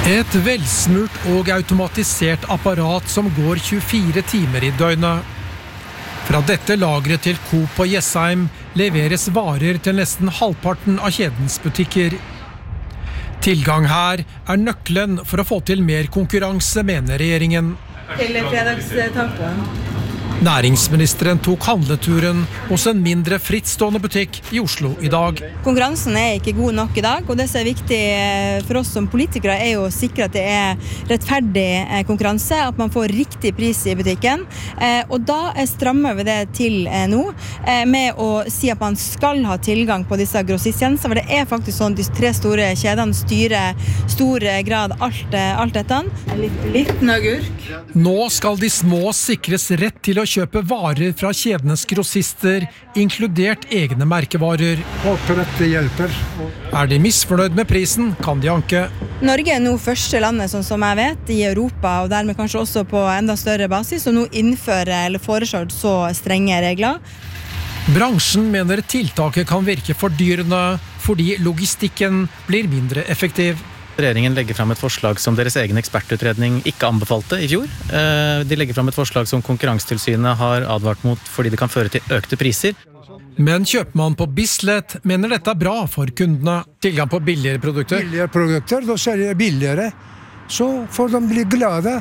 Et velsmurt og automatisert apparat som går 24 timer i døgnet. Fra dette lageret til Coop og Jessheim leveres varer til nesten halvparten av kjedens butikker. Tilgang her er nøkkelen for å få til mer konkurranse, mener regjeringen. Til fredagstacoen. Næringsministeren tok handleturen hos en mindre frittstående butikk i Oslo i dag. Konkurransen er ikke god nok i dag, og det som er viktig for oss som politikere er jo å sikre at det er rettferdig konkurranse, at man får riktig pris i butikken. Og da strammer vi det til nå, med å si at man skal ha tilgang på disse grossisttjenestene, for det er faktisk sånn de 3 store kjedene styrer stor grad alt dette. En liten agurk. Nå skal de små sikres rett til å kjøpe varer fra kjedenes grossister, inkludert egne merkevarer. Håper dette hjelper. Er de misfornøyd med prisen, kan de anke. Norge er nå første landet, sånn som jeg vet, i Europa, og dermed kanskje også på enda større basis, og nå innfører eller foreslår så strenge regler. Bransjen mener tiltaket kan virke fordyrende, fordi logistikken blir mindre effektiv. Regjeringen legger frem et forslag som deres egen ekspertutredning ikke anbefalte i fjor. De legger frem et forslag som Konkurransetilsynet har advart mot fordi det kan føre til økte priser. Men kjøper man på Bislett, mener dette er bra for kundene. Tilgang på billigere produkter. Billigere produkter, da selger jeg billigere. Så får de bli glade.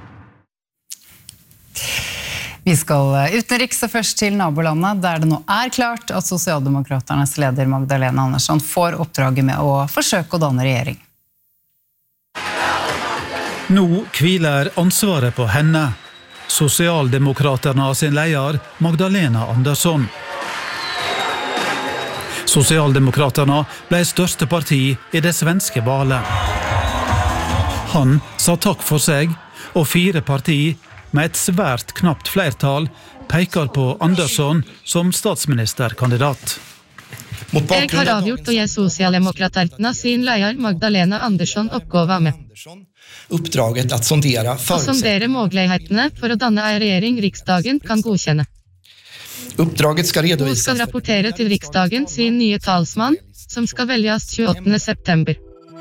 Vi skal utenriks og først til nabolandet, der det nå er klart at Sosialdemokraternes leder Magdalena Andersson får oppdraget med å forsøke å danne regjering. Nå hviler ansvaret på henne. Sosialdemokraterna sin leder Magdalena Andersson. Sosialdemokraterna ble største parti i det svenske valet. Han sa takk for seg, og 4 partier med et svært knapt flertall peker på Andersson som statsministerkandidat. Jeg har avgjort å gi Sosialdemokraterna sin leder Magdalena Andersson oppgave med. Uppdraget att sondera mulighetene for å danne en regjering Riksdagen kan godkjenne. Uppdraget skal redovisas. Hun skal rapportere til Riksdagen sin nye talsmann, som skal velges 28. september.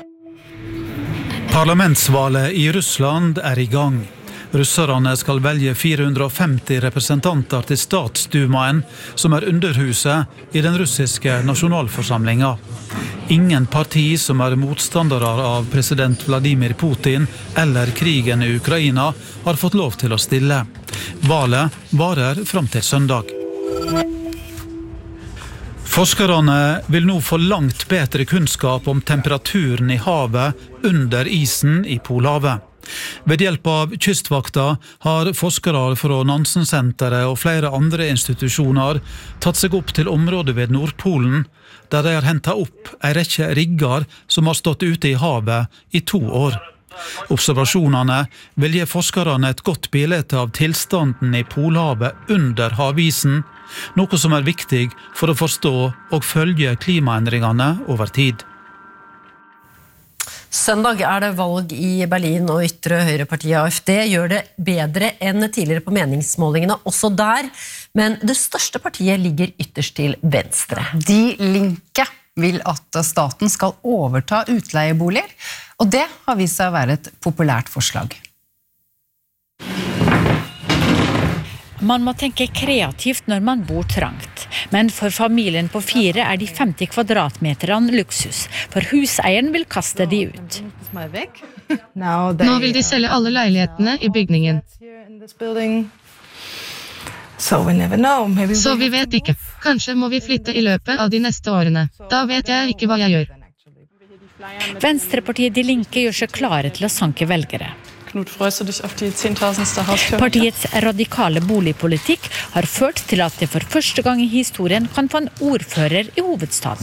Parlamentsvalet i Russland er i gang. Russerne skal velge 450 representanter til Statsdumaen, som er underhuset i den russiske nasjonalforsamlingen. Ingen parti som er motstandere av president Vladimir Putin eller krigen i Ukraina har fått lov til å stille. Valet varer fram til søndag. Forskerne vil nå få langt bedre kunnskap om temperaturen i havet under isen i Polhavet. Ved hjelp av kystvakta har forskere fra Nansen-senteret og flere andre institusjoner tatt seg opp til området ved Nordpolen, der de har hentet opp en rekke rigger som har stått ute i havet i 2 år. Observasjonene vil gi forskerne et godt bilde av tilstanden i Polhavet under havisen, noe som er viktig for å forstå og følge klimaendringene over tid. Søndag er det valg i Berlin, og ytre høyrepartiet AfD gjør det bedre enn tidligere på meningsmålingene også der, men det største partiet ligger ytterst til venstre. Die Linke vil at staten skal overta utleieboliger, og det har vist seg å være et populært forslag. Man må tenke kreativt når man bor trangt, men for familien på 4 er de 50 kvadratmeterne luksus, for huseieren vil kaste de ut. Nå vil de selge alle leilighetene i bygningen. Så vi vet ikke. Kanskje må vi flytte i løpet av de neste årene. Da vet jeg ikke hva jeg gjør. Venstrepartiet Die Linke gjør seg klare til å sanke velgere. Partiets radikale boligpolitikk har ført til at det for første gang i historien kan få en ordfører i hovedstaden.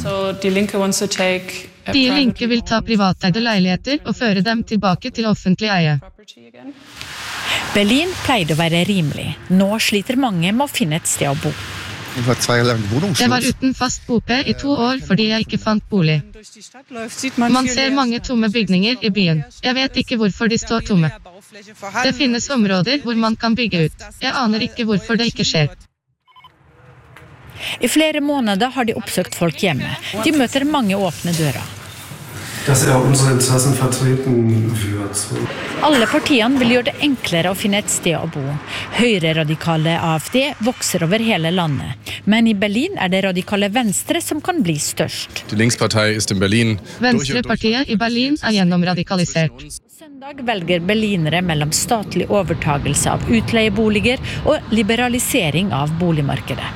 Die Linke vil ta privateide leiligheter og føre dem tilbake til offentlig eie. Berlin pleide å være rimelig. Nå sliter mange med å finne et sted å bo. Jeg var uten fast bopel i 2 år fordi jeg ikke fant bolig. Man ser mange tomme bygninger i byen. Jeg vet ikke hvorfor de står tomme. Det finnes områder hvor man kan bygge ut. Jeg aner ikke hvorfor det ikke skjer. I flere måneder har de oppsøkt folk hjemme. De møter mange åpne dører. dass unsere Interessen vertreten wird. Alle partiene vil gjøre det enklere å finne et sted å bo. Høyre-radikale AfD vokser over hele landet. Men i Berlin det radikale Venstre som kan bli størst. Die Linkspartei ist in Berlin. Venstrepartiet i Berlin gjennomradikalisert. Søndag velger berlinere mellom statlig overtagelse av utleieboliger og liberalisering av boligmarkedet.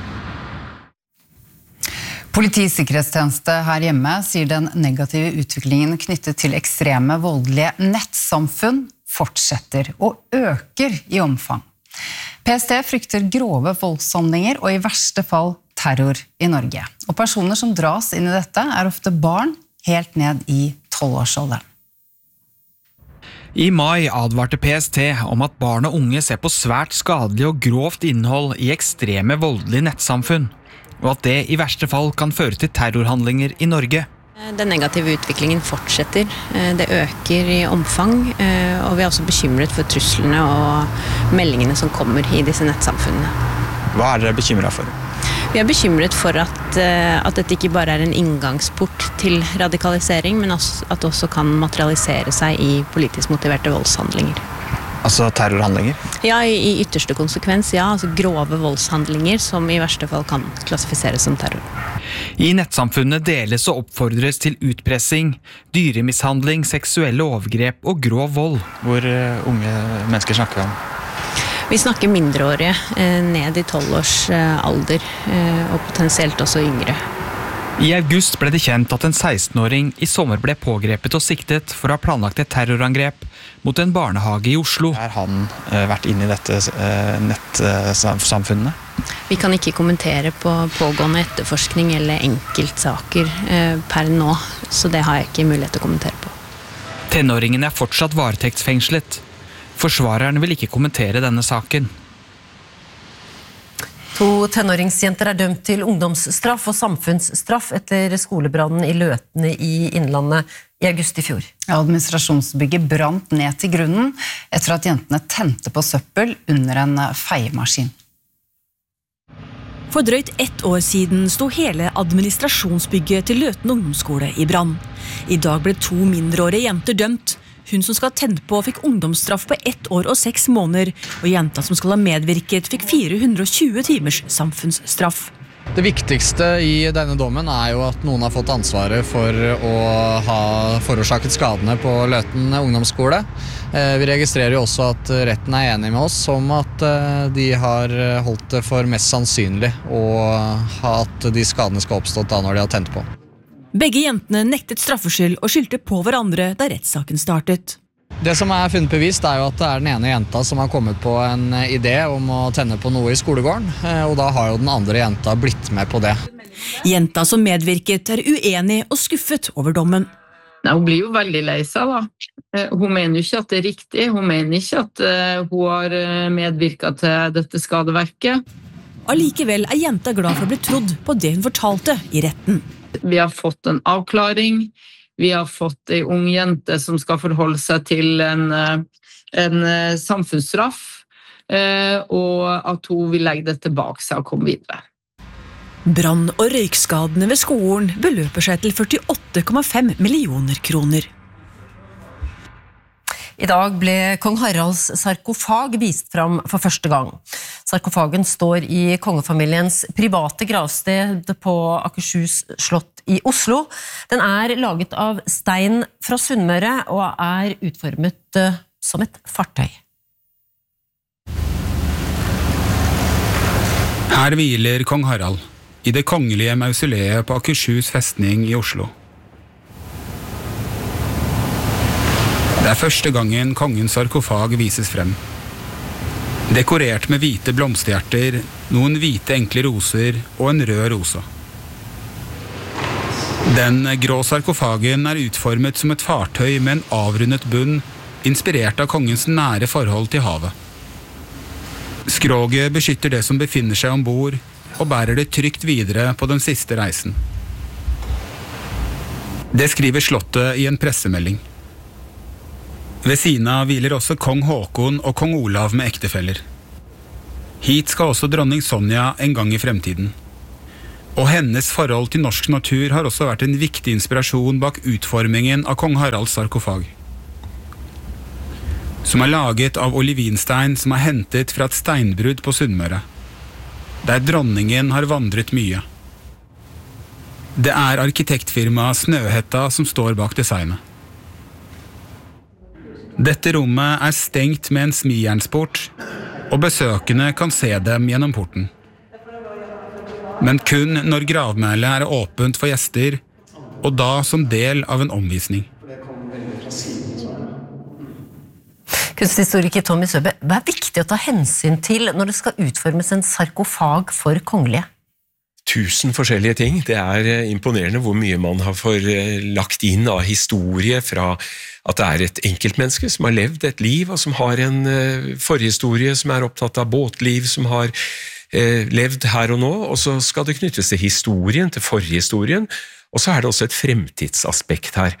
Politisikkerhetstjeneste her hjemme sier den negative utviklingen knyttet til ekstreme voldelige nettsamfunn fortsetter og øker i omfang. PST frykter grove voldshandlinger og i verste fall terror i Norge. Og personer som dras inn i dette ofte barn helt ned i 12-årsalderen. I mai advarte PST om at barn og unge ser på svært skadelig og grovt innhold i ekstreme voldelige nettsamfunn, og at det i verste fall kan føre til terrorhandlinger i Norge. Den negative utviklingen fortsetter, det øker i omfang, og vi også bekymret for truslene og meldingene som kommer i disse nettsamfunnene. Hva dere bekymret for? Vi bekymret for at dette ikke bare en inngangsport til radikalisering, men at det også kan materialisere seg i politisk motiverte voldshandlinger. Altså terrorhandlinger? Ja, i ytterste konsekvens, ja. Altså grove voldshandlinger som i verste fall kan klassifiseres som terror. I nettsamfunnet deles og oppfordres til utpressing, dyremishandling, seksuelle overgrep og grov vold. Hvor unge mennesker snakker vi om? Vi snakker mindreårige, ned i 12-års alder, og potensielt også yngre. I august ble det kjent at en 16-åring i sommer ble pågrepet og siktet for å ha planlagt et terrorangrep mot en barnehage i Oslo. Har han vært inne i dette nettsamfunnet? Vi kan ikke kommentere på pågående etterforskning eller enkeltsaker per nå, så det har jeg ikke mulighet til å kommentere på. Tenåringen fortsatt varetektsfengslet. Forsvareren vil ikke kommentere denne saken. 2 tenåringsjenter dømt til ungdomsstraff og samfunnsstraff etter skolebrannen i Løtene i Innlandet i august i fjor. Administrasjonsbygget brant ned til grunnen etter at jentene tente på søppel under en feiemaskin. For drøyt 1 år siden sto hele administrasjonsbygget til Løten ungdomsskole i brann. I dag ble 2 mindreårige jenter dømt. Hun som skal ha tent på fikk ungdomsstraff på 1 år og 6 måneder, og jenta som skal ha medvirket fikk 420 timers samfunnsstraff. Det viktigste i denne dommen jo at noen har fått ansvaret for å ha forårsaket skadene på Løten ungdomsskole. Vi registrerer jo også at retten enig med oss om at de har holdt det for mest sannsynlig og at de skadene skal ha oppstått da når de har tent på. Begge jentene nektet straffskyld og skyldte på hverandre da rettssaken startet. Det som funnet bevist jo at det den ene jenta som har kommet på en idé om å tenne på noe i skolegården, og da har jo den andre jenta blitt med på det. Jenta som medvirket uenig og skuffet over dommen. Nei, hun blir jo veldig lei seg da. Hun mener jo ikke at det riktig, hun mener ikke at hun har medvirket til dette skadeverket. Allikevel jenta glad for å bli trodd på det hun fortalte i retten. Vi har fått en avklaring, vi har fått en ung jente som skal forholde seg til en samfunnsstraff, og at hun vil legge det tilbake seg og komme videre. Brann- og røykskadene ved skolen beløper seg til 48,5 millioner kroner. I dag ble kong Haralds sarkofag vist fram for første gang. Sarkofagen står i kongefamiliens private gravsted på Akershus slott i Oslo. Den laget av stein fra Sunnmøre og utformet som et fartøy. Her hviler kong Harald i det kongelige mausoleet på Akershus festning i Oslo. Det første gangen kongens sarkofag vises frem. Dekorert med hvite blomsterhjerter, noen hvite enkle roser og en rød rosa. Den grå sarkofagen utformet som et fartøy med en avrundet bunn, inspirert av kongens nære forhold til havet. Skroget beskytter det som befinner seg ombord, og bærer det trygt videre på den siste reisen. Det skriver slottet i en pressemelding. Ved siden av hviler også kong Håkon og kong Olav med ektefeller. Hit skal også dronning Sonja en gang i fremtiden. Og hennes forhold til norsk natur har også vært en viktig inspirasjon bak utformingen av kong Haralds sarkofag, som laget av olivinstein som hentet fra et steinbrudd på Sunnmøre, der dronningen har vandret mye. Det arkitektfirmaet Snøhetta som står bak designet. Dette rommet stengt med en smijernsport, og besøkende kan se dem gjennom porten. Men kun når gravmælet åpent for gjester, og da som del av en omvisning. Kunsthistoriker Tommy Sørbø, hva viktig å ta hensyn til når det skal utformes en sarkofag for kongelige? 1000 forskjellige ting. Det imponerende hvor mye man har lagt inn av historie fra at det et enkeltmenneske som har levd et liv, og som har en forhistorie, som opptatt av båtliv, som har levd her og nå, og så skal det knyttes til historien, til forhistorien, og så det også et fremtidsaspekt her.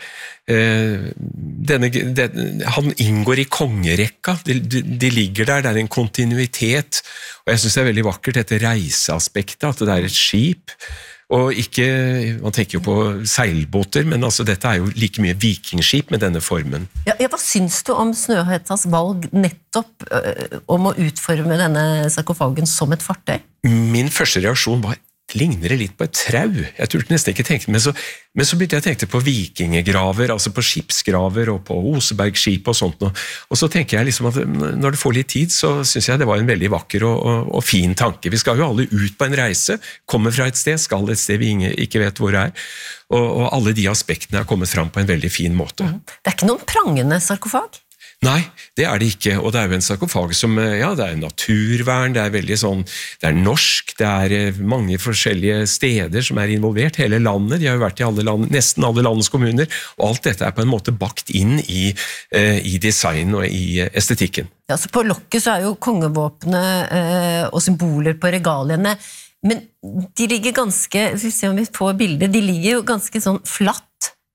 Han inngår i kongerekka, de ligger der, det en kontinuitet, og jeg synes det veldig vakkert dette reiseaspektet, at det et skip, og ikke, man tenker jo på seilbåter, men altså dette jo like mye vikingskip med denne formen. Ja, hva syns du om Snøhettas valg nettopp om å utforme denne sarkofagen som et fartøy? Min første reaksjon var, ligner det litt på et trau. Jeg turte nesten ikke tenke, men så begynte jeg å tenke på vikingegraver, altså på skipsgraver og på Osebergskip og sånt. Og så tenker jeg liksom at når du får litt tid, så synes jeg det var en veldig vakker og fin tanke. Vi skal jo alle ut på en reise, kommer fra et sted, skal et sted vi ikke vet hvor det og alle de aspektene kommet fram på en veldig fin måte. Det ikke noen prangende sarkofag? Nei, det det ikke, og det jo en sarkofag som, ja, det naturvern, det veldig sånn, det norsk, det mange forskjellige steder som involvert, hele landet, de har jo vært i alle land, nesten alle landets kommuner, og alt dette på en måte bakt inn i design og i estetikken. Ja, så på lokket så jo kongevåpne og symboler på regaliene, men de ligger ganske, hvis vi ser om vi får bilder, de ligger jo ganske sånn flatt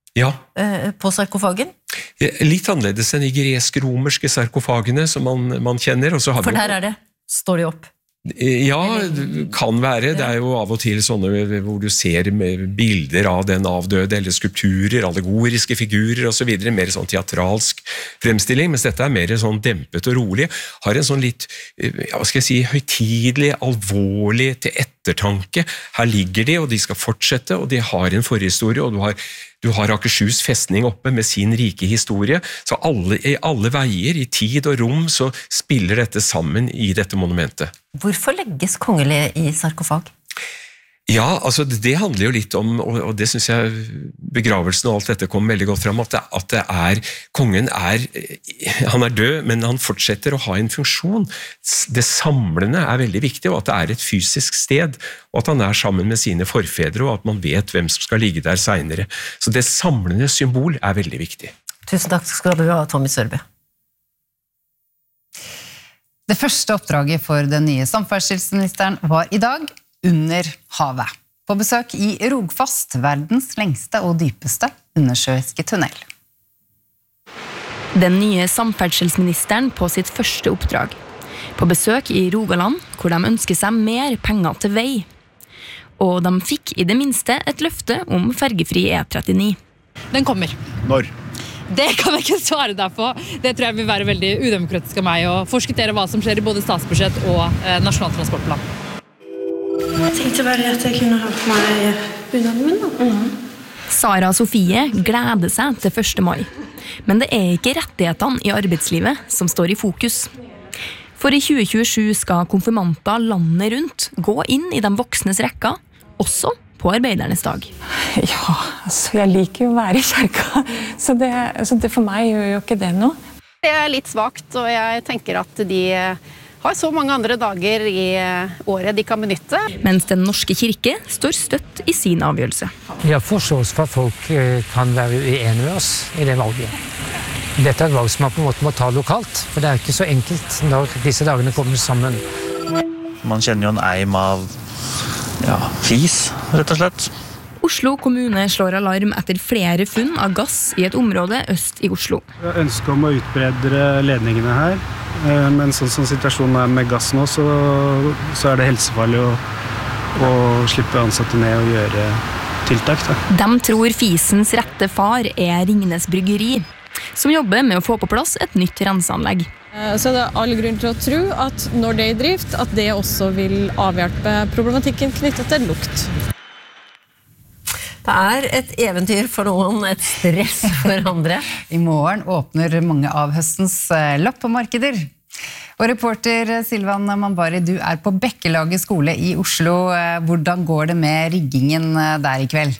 på sarkofagen. Litt annerledes enn de gresk-romerske sarkofagene som man kjenner. Og så har for der det, står de opp? Ja, kan være. Det jo av og til sånne hvor du ser bilder av den avdøde, eller skulpturer, allegoriske figurer og så videre, mer sånn teatralsk fremstilling, mens dette mer sånn dempet og rolig, har en sånn litt, hva skal jeg si, høytidelig, alvorlig til ettertanke. Her ligger de, og de skal fortsette, og de har en forhistorie, og du har Akershus festning oppe med sin rike historie, så i alle veier, i tid og rom, så spiller dette sammen i dette monumentet. Hvorfor legges kongelige i sarkofag? Ja, altså det handler jo litt om, og det synes jeg begravelsen og alt dette kom veldig godt frem, at kongen han død, men han fortsetter å ha en funksjon. Det samlende veldig viktig, og at det et fysisk sted, og at han sammen med sine forfedre, og at man vet hvem som skal ligge der senere. Så det samlende symbol veldig viktig. Tusen takk skal du ha, Tommy Sørbø. Det første oppdraget for den nye samferdselsministeren var i dag under havet. På besøk i Rogfast, verdens lengste og dypeste undersjøiske tunnel. Den nye samferdselsministeren på sitt første oppdrag. På besøk i Rogaland, hvor de ønsker seg mer penger til vei. Og de fikk i det minste et løfte om fergefri E39. Den kommer. Når? Det kan jeg ikke svare deg på. Det tror jeg vil være veldig udemokratisk av meg å forskuttere hva som skjer i både statsbudsjett og nasjonal transportplan. Jeg tenkte bare at jeg kunne ha på meg bunaden min da. Sara Sofie gleder seg til 1. mai. Men det ikke rettighetene i arbeidslivet som står i fokus. For i 2027 skal konfirmanter landet rundt gå inn i de voksnes rekker, også på arbeidernes dag. Ja, altså jeg liker jo å være i kjerka, så det for meg gjør jo ikke det noe. Det litt svagt, og jeg tenker at de har så mange andre dager i året de kan benytte. Mens den norske kirke står støtt i sin avgjørelse. Jeg har forståelse for at folk kan være uenige med oss i det valget. Dette et valg som man på en måte må ta lokalt, for det ikke så enkelt når disse dagene kommer sammen. Man kjenner jo en eim av fis, rett og slett. Oslo kommune slår alarm etter flere funn av gass i et område øst i Oslo. Jeg ønsker om å utbredre ledningene her, men sånn som situasjonen med gass nå, så det helsefarlig og slippe ansatte ned og gjøre tiltak. Da. De tror Fisens rette far Ringnes Bryggeri, som jobber med å få på plass et nytt renseanlegg. Så det all grunn til å tro at når det i drift, at det også vil avhjelpe problematikken knyttet til lukt. Det et eventyr for noen, et stress for andre. I morgen åpner mange av høstens loppemarkeder. Og reporter Silvan Manbari, du på Bekkelaget skole i Oslo. Hvordan går det med riggingen der i kveld?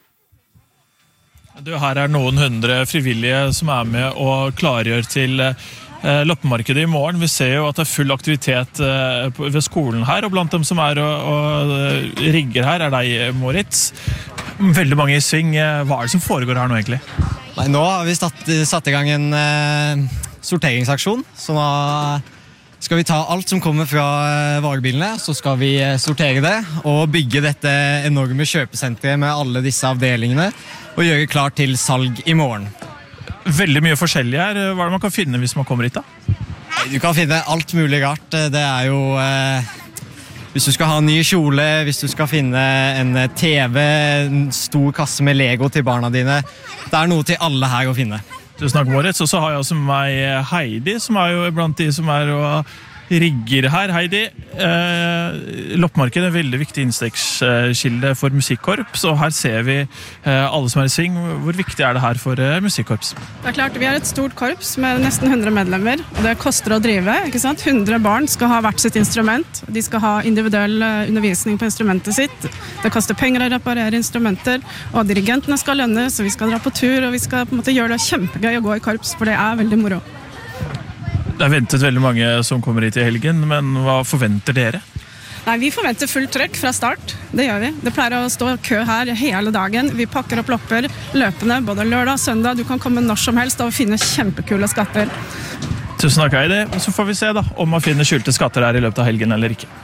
Her noen 100 frivillige som med og klargjør til loppemarkedet i morgen. Vi ser jo at det full aktivitet ved skolen her, og blant dem som og rigger her deg, Moritz. Veldig mange i sving. Hva det som foregår her nå egentlig? Nei, nå har vi satt i gang en sorteringsaksjon, så nå skal vi ta alt som kommer fra varebilene, så skal vi sortere det og bygge dette enorme kjøpesenteret med alle disse avdelingene og gjøre klart til salg i morgen. Veldig mye forskjellig her. Hva det man kan finne hvis man kommer hit da? Du kan finne alt mulig rart. Det jo hvis du skal ha en ny kjole, hvis du skal finne en TV, en stor kasse med Lego til barna dine. Det noe til alle her å finne. Tusen takk, Moritz. Og så har jeg også med meg Heidi, som jo blant de som og rigger her. Heidi, loppemarkedet veldig viktig innstekkskilde for musikkorps, og her ser vi alle som i sving. Hvor viktig det her for musikkorps? Det klart, vi et stort korps med nesten 100 medlemmer, og det koster å drive, ikke sant? 100 barn skal ha hvert sitt instrument, de skal ha individuell undervisning på instrumentet sitt, det koster penger å reparere instrumenter, og dirigentene skal lønnes, og vi skal dra på tur, og vi skal på en måte gjøre det kjempegøy å gå i korps, for det veldig moro. Det ventet veldig mange som kommer hit i helgen, men hva forventer dere? Nei, vi forventer fullt trykk fra start, det gjør vi. Det pleier å stå kø her hele dagen. Vi pakker opp lopper løpende, både lørdag og søndag. Du kan komme når som helst og finne kjempekule skatter. Tusen takk, Heidi. Så får vi se da, om man finner skjulte skatter her i løpet av helgen eller ikke.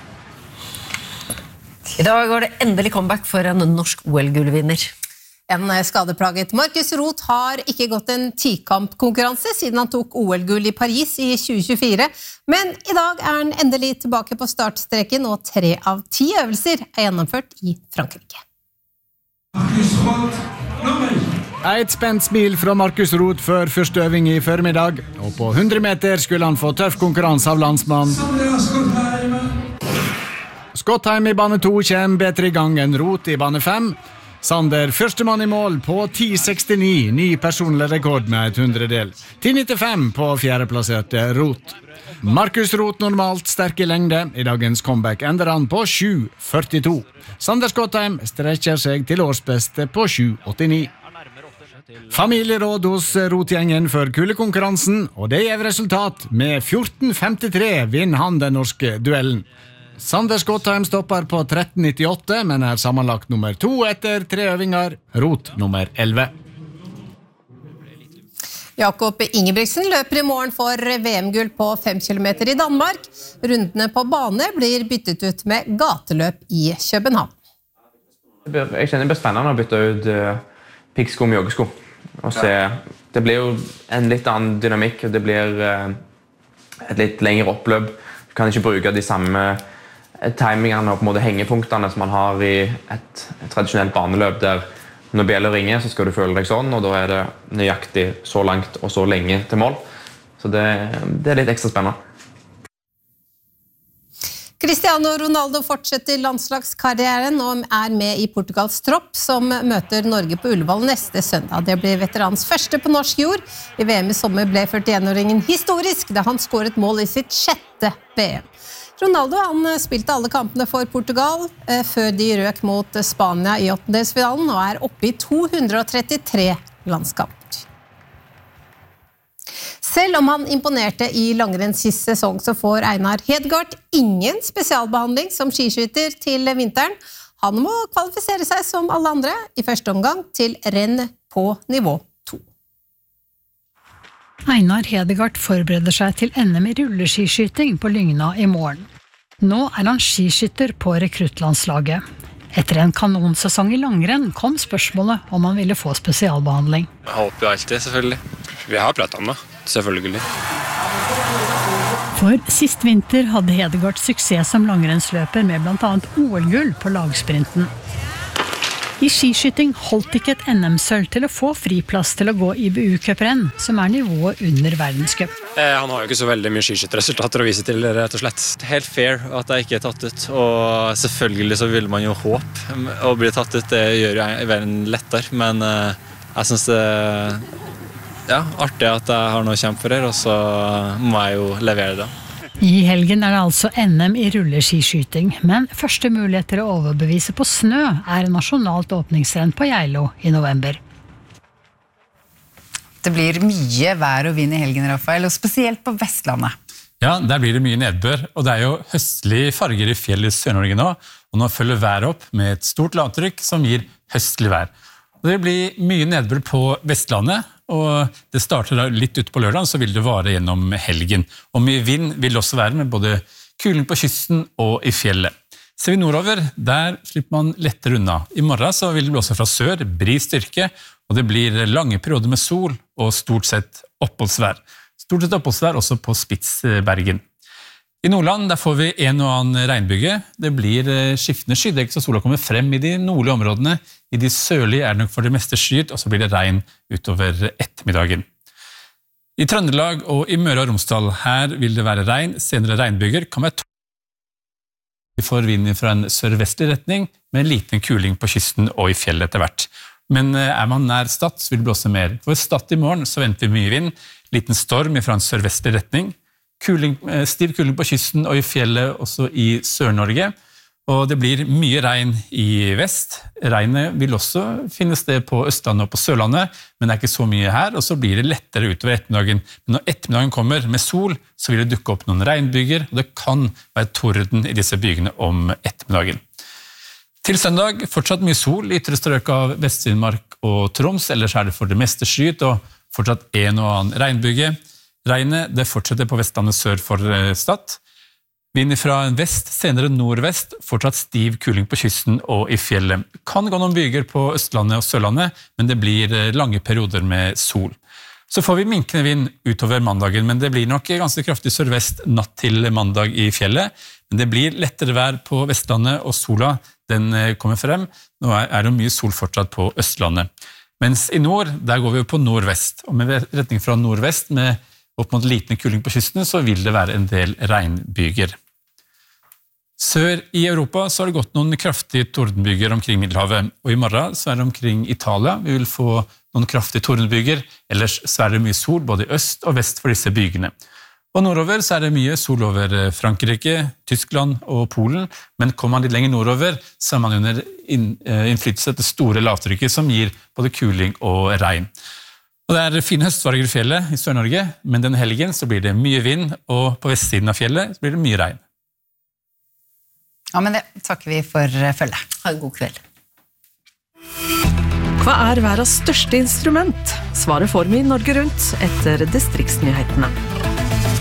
I dag går det endelig comeback for en norsk OL-gullvinner. En skadeplaget Markus Roth har ikke gått en tikampkonkurranse siden han tok OL-gull i Paris i 2024, men i dag han endelig tilbake på startstreken, og 3 av 10 øvelser gjennomført i Frankrike. Et spent smil fra Markus Roth før første øving i formiddag, og på 100 meter skulle han få tøff konkurranse av landsmann. Skottheim i bane 2 kommer bedre i gang enn Roth i bane 5. Sander, førstemann i mål på 10.69, ny personlig rekord med et 100-del. 10.95 på fjerdeplasserte Roth. Markus Roth normalt sterk i lengde. I dagens comeback ender han på 7.42. Sander Skottheim strekker seg til årsbeste på 7.89. Familieråd hos Roth-gjengen for kullekonkurransen, og det gir resultat. Med 14.53 vinner han den norske duellen. Sander Skottheim stopper på 13.98, men sammenlagt nummer 2 etter 3 øvinger. Roth nummer 11. Jakob Ingebrigtsen løper i morgen for VM-gull på 5 km i Danmark. Rundene på bane blir byttet ut med gateløp i København. Jeg kjenner det blir spennende å bytte ut piggsko med joggesko. Det blir jo en litt annen dynamikk. Det blir et litt lengre oppløp. Du kan ikke bruke de samme timingene og på en måte hengepunktene som man har i et tradisjonelt baneløp, der når bjeller ringer så skal du føle deg sånn, og da det nøyaktig så langt og så lenge til mål. Så det litt ekstra spennende. Cristiano Ronaldo fortsetter landslagskarrieren og med i Portugals tropp, som møter Norge på Ullevål neste søndag. Det blir veterans første på norsk jord. I VM i sommer ble 41-åringen historisk da han skåret mål i sitt 6. VM. Ronaldo spilte alle kampene for Portugal før de røk mot Spania i 8-delsfinalen, og oppe i 233 landskamper. Selv om han imponerte i langrenn sist sesong, så får Einar Hedegaard ingen spesialbehandling som skiskytter til vinteren. Han må kvalifisere seg som alle andre i første omgang til renn på nivå 2. Einar Hedegaard forbereder seg til NM i rulleskiskyting på Lygna i morgen. Nå han skiskytter på rekruttlandslaget. Etter en kanonsesong i langrenn kom spørsmålet om han ville få spesialbehandling. Jeg håper jo alltid, selvfølgelig. Vi har pratet om det, selvfølgelig. For sist vinter hadde Hedegaard suksess som langrennsløper med blant annet OL-gull på lagsprinten. I skiskyting holdt ikke et NM-sølv til å få friplass til å gå IBU-cuprenn, som nivået under verdenscup. Han har jo ikke så veldig mye skiskytterresultater å vise til, rett og slett. Helt fair at jeg ikke tatt ut, og selvfølgelig så vil man jo håpe å bli tatt ut. Det gjør jo verden lettere, men jeg synes det artig at jeg har noe å kjempe for her, og så må jeg jo levere det. I helgen det altså NM i rulleskiskyting, men første mulighet til å overbevise på snø nasjonalt åpningsrenn på Geilo i november. Det blir mye vær og vind i helgen, Rafael, og spesielt på Vestlandet. Ja, der blir det mye nedbør, og det jo høstlige farger i fjellet i Sør-Norge nå, og nå følger været opp med et stort lavtrykk som gir høstlig vær. Det blir mye nedbør på Vestlandet, og det starter litt ut på lørdag, så vil det vare gjennom helgen. Og mye vind vil også være med både kuling på kysten og i fjellet. Ser vi nordover, der slipper man lettere unna. I morgen så vil det blåse fra sør, bred styrke, og det blir lange perioder med sol og stort sett oppholdsvær. Stort sett oppholdsvær også på Spitsbergen. I Nordland der får vi en og annen regnbyge. Det blir skiftende skydekk, så sola kommer frem i de nordlige områdene. I de sørlige det nok for det meste skyet, og så blir det regn utover ettermiddagen. I Trøndelag og i Møre og Romsdal her vil det være regn, senere regnbyger kan være Vi får vind fra en sørvestlig retning, med en liten kuling på kysten og i fjellet etter hvert. Men man nær Stad, så vil det blåse mer. For Stad i morgen så venter vi mye vind, liten storm fra en sørvestlig retning, stiv kuling på kysten og i fjellet også i Sør-Norge, og det blir mye regn i vest. Regnet vil også finne sted på Østlandet og på Sørlandet, men det ikke så mye her, og så blir det lettere utover ettermiddagen. Men når ettermiddagen kommer med sol, så vil det dukke opp noen regnbyger, og det kan være torden i disse bygene om ettermiddagen. Til søndag fortsatt mye sol i ytre strøk av Vest-Finnmark og Troms, ellers det for det meste skyet og fortsatt en og annen regnbyge. Regnet det fortsetter på Vestlandet sør for Stad. Vind fra en vest, senere nordvest, fortsatt stiv kuling på kysten og i fjellet. Kan gå noen byger på Østlandet og Sørlandet, men det blir lange perioder med sol. Så får vi minkende vind utover mandagen, men det blir nok ganske kraftig sørvest natt til mandag i fjellet. Men det blir lettere vær på Vestlandet, og sola den kommer frem. Nå det mye sol fortsatt på Østlandet. Mens i nord, der går vi på nordvest, og med retning fra nordvest med opp mot liten kuling på kysten, så vil det være en del regnbyger. Sør i Europa så har det gått noen kraftige tordenbyger omkring Middelhavet, og i morgen så det omkring Italia. Vi vil få noen kraftige tordenbyger, ellers så det mye sol både i øst og vest for disse bygene. Og nordover så det mye sol over Frankrike, Tyskland og Polen, men kommer man litt lenger nordover, så man under innflytelse til store lavtrykket som gir både kuling og regn. Og det fine høstfarger i fjellet i Sør-Norge, men denne helgen så blir det mye vind, og på vestsiden av fjellet så blir det mye regn. Ja, men det takker vi for følget. Ha en god kveld. Hva verdens største instrument? Svaret får vi i Norge Rundt etter distriktsnyhetene.